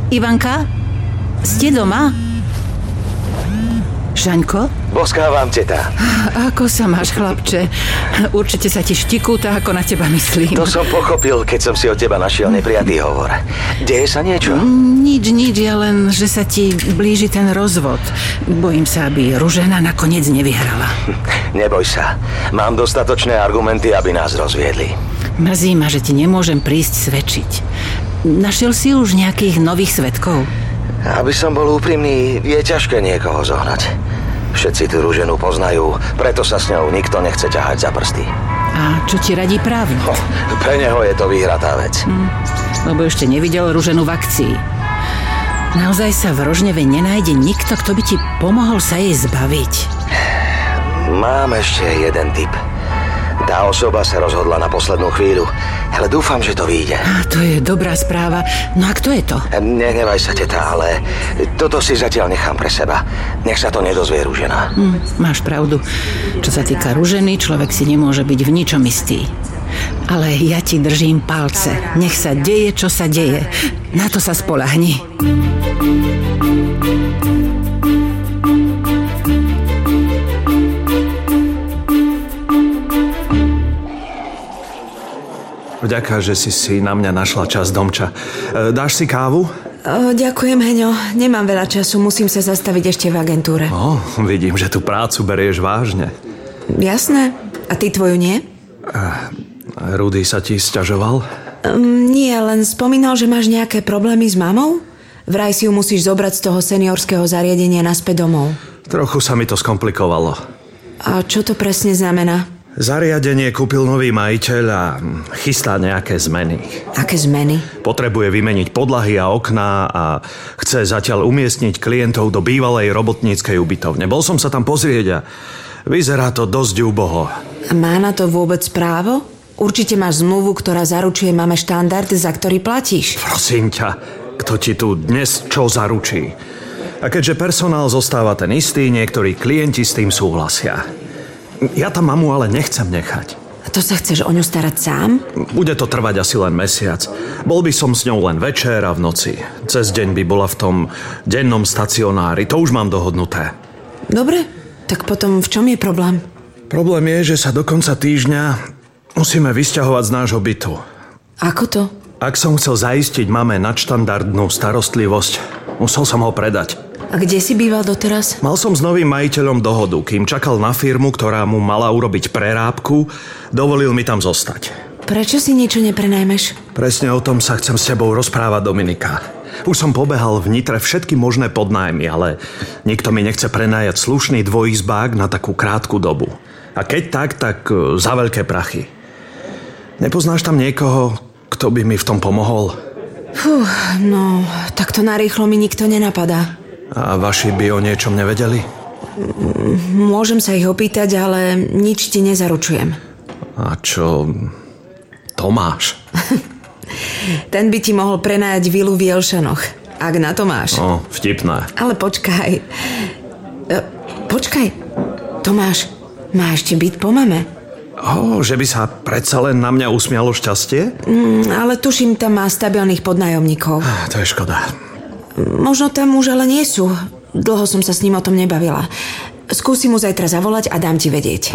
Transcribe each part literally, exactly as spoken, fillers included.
Ivanka? Ste doma? Žaňko? Boskávam, teta. Ako sa máš, chlapče? Určite sa ti štikúta, ako na teba myslím. To som pochopil, keď som si od teba našiel neprijatý hovor. Deje sa niečo? Nič, nič, ja len, že sa ti blíži ten rozvod. Bojím sa, aby Ružena nakoniec nevyhrala. Neboj sa. Mám dostatočné argumenty, aby nás rozviedli. Mrzí ma, že ti nemôžem prísť svedčiť. Našiel si už nejakých nových svedkov? Aby som bol úprimný, je ťažké niekoho zohnať. Všetci tú Ruženu poznajú, preto sa s ňou nikto nechce ťahať za prsty. A čo ti radí právnik? Oh, pre neho je to vyhratá vec. Hm, lebo ešte nevidel Ruženu v akcii. Naozaj sa v Rožneve nenájde nikto, kto by ti pomohol sa jej zbaviť? Mám ešte jeden tip. Tá osoba sa rozhodla na poslednú chvíľu, ale dúfam, že to vyjde. A to je dobrá správa. No a kto je to? Nehnevaj sa, teta, ale toto si zatiaľ nechám pre seba. Nech sa to nedozvie Ružena. Hm, máš pravdu. Čo sa týka Ruženy, človek si nemôže byť v ničom istý. Ale ja ti držím palce. Nech sa deje, čo sa deje. Na to sa spoľahni. Vďaka, že si si na mňa našla čas, Domča. E, dáš si kávu? O, ďakujem, Heňo. Nemám veľa času, musím sa zastaviť ešte v agentúre. O, vidím, že tú prácu berieš vážne. Jasné. A ty tvoju nie? E, Rudy sa ti sťažoval? Um, nie, len spomínal, že máš nejaké problémy s mamou? Vraj si ju musíš zobrať z toho seniorského zariadenia naspäť domov. Trochu sa mi to skomplikovalo. A čo to presne znamená? Zariadenie kúpil nový majiteľ a chystá nejaké zmeny. Aké zmeny? Potrebuje vymeniť podlahy a okná a chce zatiaľ umiestniť klientov do bývalej robotníckej ubytovne. Bol som sa tam pozrieť a vyzerá to dosť úboho. A má na to vôbec právo? Určite máš zmluvu, ktorá zaručuje mame štandard, za ktorý platíš. Prosím ťa, kto ti tu dnes čo zaručí? A keďže personál zostáva ten istý, niektorí klienti s tým súhlasia. Ja tam mamu ale nechcem nechať. A to sa chceš o ňu starať sám? Bude to trvať asi len mesiac. Bol by som s ňou len večer a v noci. Cez deň by bola v tom dennom stacionári. To už mám dohodnuté. Dobre, tak potom v čom je problém? Problém je, že sa do konca týždňa musíme vysťahovať z nášho bytu. Ako to? Ak som chcel zaistiť mame nadštandardnú starostlivosť, musel som ho predať. A kde si býval doteraz? Mal som s novým majiteľom dohodu. Kým čakal na firmu, ktorá mu mala urobiť prerábku, dovolil mi tam zostať. Prečo si niečo neprenajmeš? Presne o tom sa chcem s tebou rozprávať, Dominika. Už som pobehal v Nitre všetky možné podnájmy, ale nikto mi nechce prenajať slušný dvojizbák na takú krátku dobu. A keď tak, tak za veľké prachy. Nepoznáš tam niekoho, kto by mi v tom pomohol? Fú, no, takto narýchlo mi nikto nenapadá. A vaši by o niečom nevedeli? Môžem sa ich opýtať, ale nič ti nezaručujem. A čo Tomáš? Ten by ti mohol prenajať vilu v Jelšanoch, ak na to máš. O, vtipné. Ale počkaj. Počkaj. Tomáš, má ešte byt po mame? O, že by sa predsa len na mňa usmialo šťastie? Mm, ale tuším, tam má stabilných podnájomníkov. To je škoda. Možno tam už ale nie sú. Dlho som sa s ním o tom nebavila. Skúsim mu zajtra zavolať a dám ti vedieť.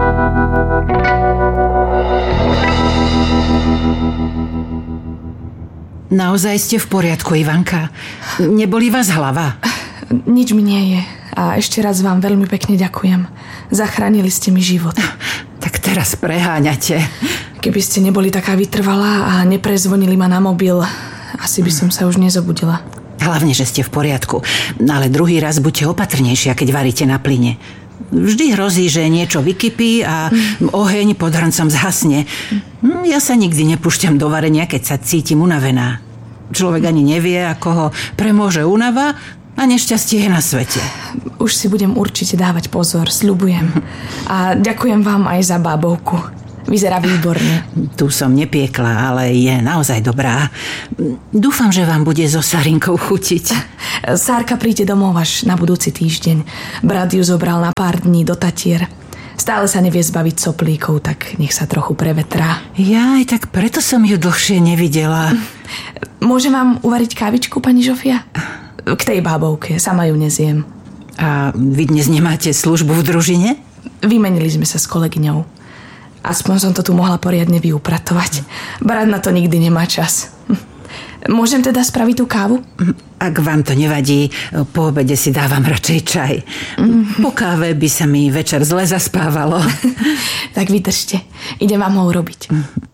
Naozaj ste v poriadku, Ivanka? Neboli vás hlava? Nič mi nie je. A ešte raz vám veľmi pekne ďakujem. Zachránili ste mi život. Tak teraz preháňate. Keby ste neboli taká vytrvalá a neprezvonili ma na mobil, asi by som sa už nezobudila. Hlavne, že ste v poriadku. Ale druhý raz buďte opatrnejšia, keď varíte na plyne. Vždy hrozí, že niečo vykypí a oheň pod hrncom zhasne. Ja sa nikdy nepúšťam do varenia, keď sa cítim unavená. Človek ani nevie, ako ho premôže únava a nešťastie je na svete. Už si budem určite dávať pozor, sľubujem. A ďakujem vám aj za bábovku. Vyzerá výborne. Tu som nepiekla, ale je naozaj dobrá. Dúfam, že vám bude so Sarinkou chutiť. Sárka príde domov až na budúci týždeň. Brat ju zobral na pár dní do Tatier. Stále sa nevie zbaviť soplíkov, tak nech sa trochu prevetrá. Jaj, tak preto som ju dlhšie nevidela. Môžem vám uvariť kávičku, pani Žofia? K tej bábovke, sama ju nezjem. A vy dnes nemáte službu v družine? Vymenili sme sa s kolegyňou. Aspoň som to tu mohla poriadne vyupratovať. Brat na to nikdy nemá čas. Môžem teda spraviť tú kávu? Ak vám to nevadí, po obede si dávam radšej čaj. Po káve by sa mi večer zle zaspávalo. Tak vydržte. Idem vám ho urobiť.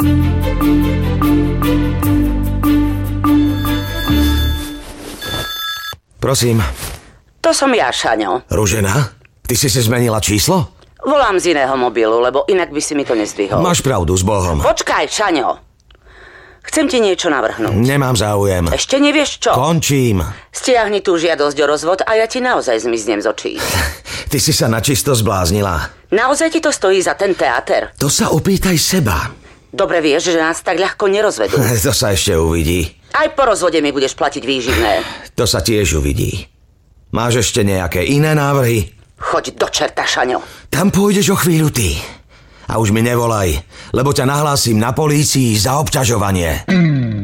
Prosím. To som ja, Šaňo. Ružena? Ty si si zmenila číslo? Volám z iného mobilu, lebo inak by si mi to nezdvihol. Máš pravdu, s Bohom. Počkaj, Šaňo. Chcem ti niečo navrhnúť. Nemám záujem. Ešte nevieš čo? Končím. Stiahni tú žiadosť o rozvod a ja ti naozaj zmiznem z očí. Ty si sa načisto zbláznila. Naozaj ti to stojí za ten teáter? To sa opýtaj seba. Dobre vieš, že nás tak ľahko nerozvedú. To sa ešte uvidí. Aj po rozvode mi budeš platiť výživné. To sa tiež uvidí. Máš ešte nejaké iné návrhy? Choď do čerta, Šaňo. Tam pôjdeš o chvíľu ty. A už mi nevolaj, lebo ťa nahlásim na polícii za obťažovanie. Mm.